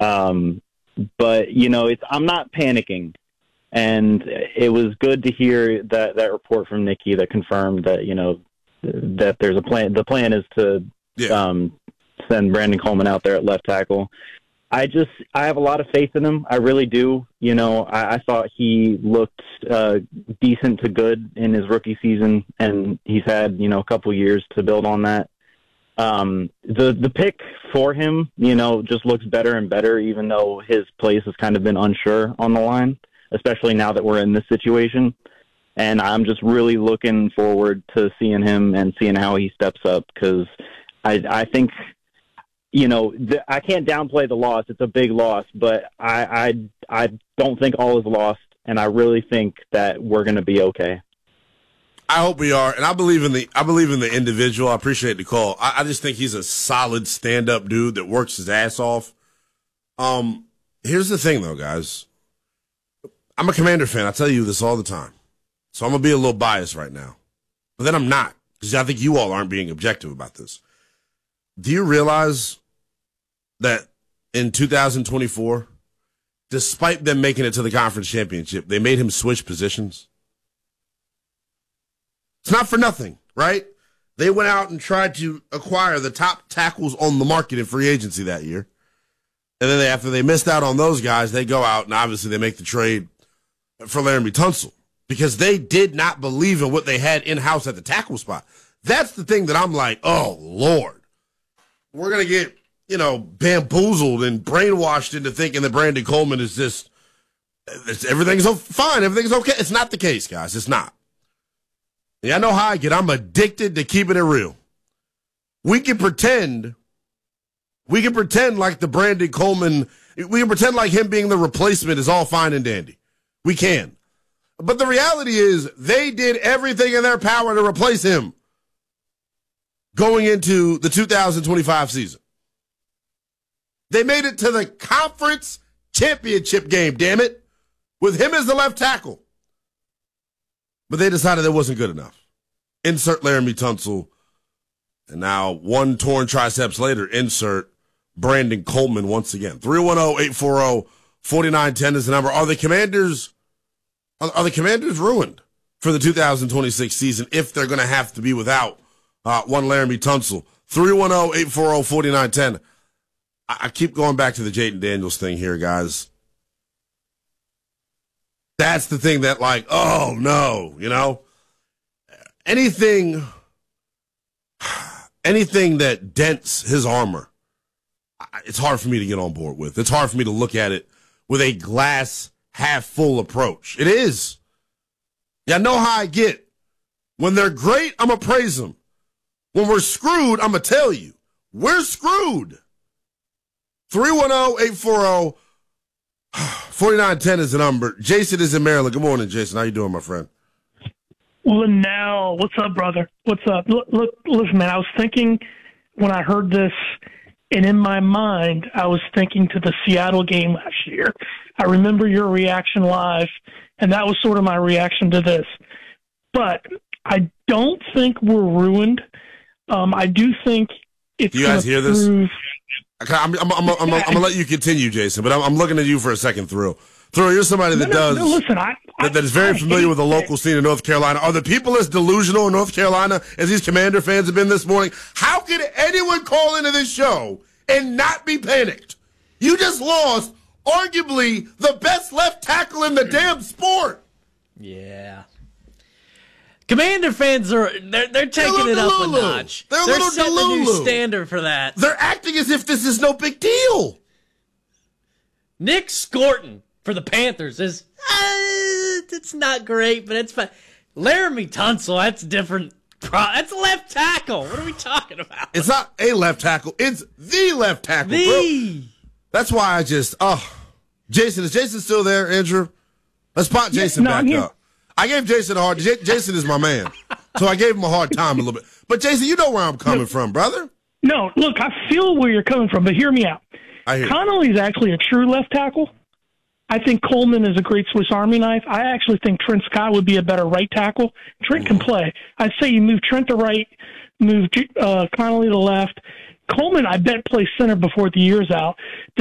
But, I'm not panicking. And it was good to hear that report from Nikki that confirmed that, that there's a plan. The plan is to send Brandon Coleman out there at left tackle. I have a lot of faith in him. I really do. I thought he looked decent to good in his rookie season, and he's had, a couple years to build on that. The pick for him, just looks better and better, even though his place has kind of been unsure on the line, especially now that we're in this situation. And I'm just really looking forward to seeing him and seeing how he steps up, because I think, I can't downplay the loss. It's a big loss, but I don't think all is lost, and I really think that we're going to be okay. I hope we are, and I believe in the individual. I appreciate the call. I just think he's a solid stand-up dude that works his ass off. Here's the thing, though, guys. I'm a Commander fan. I tell you this all the time. So I'm going to be a little biased right now. But then I'm not, because I think you all aren't being objective about this. Do you realize that in 2024, despite them making it to the conference championship, they made him switch positions? It's not for nothing, right? They went out and tried to acquire the top tackles on the market in free agency that year. And then after they missed out on those guys, they go out and obviously they make the trade for Laramie Tunsil, because they did not believe in what they had in-house at the tackle spot. That's the thing that I'm like, oh, Lord. We're going to get, bamboozled and brainwashed into thinking that Brandon Coleman is just, everything's fine, everything's okay. It's not the case, guys. It's not. Yeah, I know how I get. I'm addicted to keeping it real. We can pretend like the Brandon Coleman, we can pretend like him being the replacement is all fine and dandy. We can. But the reality is they did everything in their power to replace him going into the 2025 season. They made it to the conference championship game, damn it, with him as the left tackle. But they decided it wasn't good enough. Insert Laramie Tunsil. And now, one torn triceps later, insert Brandon Coleman once again. 310-840-4910 is the number. Are the Commanders ruined for the 2026 season if they're going to have to be without one Laramie Tunsil? 310-840-4910. I keep going back to the Jayden Daniels thing here, guys. That's the thing that, oh, no, anything that dents his armor, it's hard for me to get on board with. It's hard for me to look at it with a glass half full approach. It is. Y'all know how I get. When they're great, I'm going to praise them. When we're screwed, I'm going to tell you. We're screwed. 310-840-4910 is the number. Jason is in Maryland. Good morning, Jason. How you doing, my friend? Linnell, what's up, brother? What's up? Look, listen, man, I was thinking when I heard this, and in my mind, I was thinking to the Seattle game last year. I remember your reaction live, and that was sort of my reaction to this. But I don't think we're ruined. I do think it's you guys hear this? I'm gonna let you continue, Jason, but I'm looking at you for a second, Thrill. Thrill, you're somebody that that is very familiar with the local scene in North Carolina. Are the people as delusional in North Carolina as these Commander fans have been this morning? How could anyone call into this show and not be panicked? You just lost arguably the best left tackle in the damn sport. Yeah. Commander fans they're taking it up a notch. They're setting a new standard for that. They're acting as if this is no big deal. Nick Scorton for the Panthers is it's not great, but it's fine. Laramie Tunsil, that's different. That's left tackle. What are we talking about? It's not a left tackle. It's the left tackle, bro. That's why I just Jason, is Jason still there, Andrew? Let's pop Jason back up. I gave Jason a hard Jason is my man. So I gave him a hard time a little bit. But Jason, you know where I'm coming from, brother. No, look, I feel where you're coming from, but hear me out. Connolly's actually a true left tackle. I think Coleman is a great Swiss Army knife. I actually think Trent Scott would be a better right tackle. Trent can play. I'd say you move Trent to right, move Connolly to left. Coleman, I bet, plays center before the year's out.